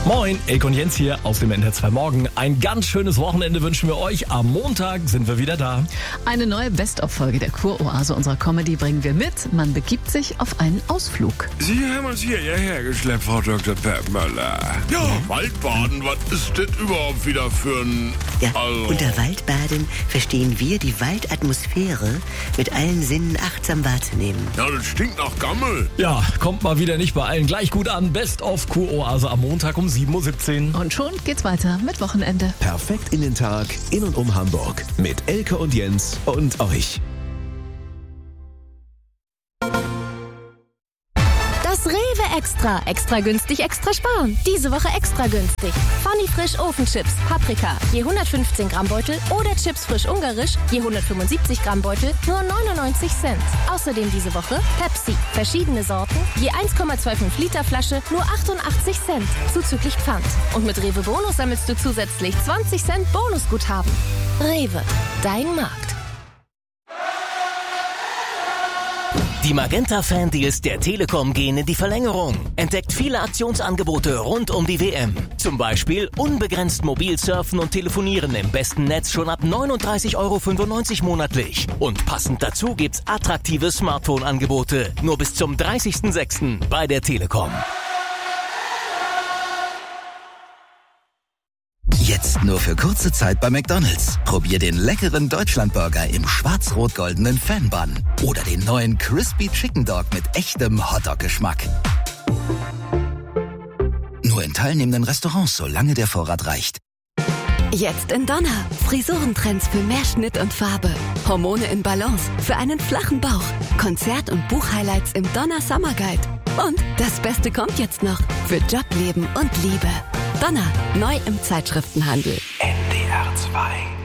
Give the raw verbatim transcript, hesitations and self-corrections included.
Moin, Elke und Jens hier aus dem N D R zwei Morgen. Ein ganz schönes Wochenende wünschen wir euch. Am Montag sind wir wieder da. Eine neue Best-of-Folge der Kuroase unserer Comedy bringen wir mit. Man begibt sich auf einen Ausflug. Sie haben uns hierher hergeschleppt, Frau Doktor Peppmöller. Ja, ja, Waldbaden, was ist das überhaupt wieder für ein... Ja, also. Unter Waldbaden verstehen wir die Waldatmosphäre mit allen Sinnen achtsam wahrzunehmen. Ja, das stinkt nach Gammel. Ja, kommt mal wieder nicht bei allen gleich gut an. Best-of Kuroase am Montag um sieben Uhr siebzehn. Und schon geht's weiter mit Wochenende. Perfekt in den Tag, in und um Hamburg. Mit Elke und Jens und euch. Das Rewe Extra. Extra günstig, extra sparen. Diese Woche extra günstig. Funny Frisch Ofenchips, Paprika, je hundertfünfzehn Gramm Beutel oder Chips frisch ungarisch, je hundertfünfundsiebzig Gramm Beutel, nur neunundneunzig Cent. Außerdem diese Woche Pepsi, verschiedene Sorten, je eins Komma fünfundzwanzig Liter Flasche, nur achtundachtzig Cent, zuzüglich Pfand. Und mit Rewe Bonus sammelst du zusätzlich zwanzig Cent Bonusguthaben. Rewe, dein Markt. Die Magenta-Fan-Deals der Telekom gehen in die Verlängerung. Entdeckt viele Aktionsangebote rund um die W M. Zum Beispiel unbegrenzt mobil surfen und telefonieren im besten Netz schon ab neununddreißig Euro fünfundneunzig monatlich. Und passend dazu gibt's attraktive Smartphone-Angebote. Nur bis zum dreißigsten sechsten bei der Telekom. Jetzt nur für kurze Zeit bei McDonald's. Probier den leckeren Deutschlandburger im schwarz-rot-goldenen Fan-Bun. Oder den neuen Crispy Chicken Dog mit echtem Hotdog-Geschmack. Nur in teilnehmenden Restaurants, solange der Vorrat reicht. Jetzt in Donner. Frisurentrends für mehr Schnitt und Farbe. Hormone in Balance für einen flachen Bauch. Konzert- und Buchhighlights im Donner Summer Guide. Und das Beste kommt jetzt noch. Für Job, Leben und Liebe. Donner. Neu im Zeitschriftenhandel. N D R zwei.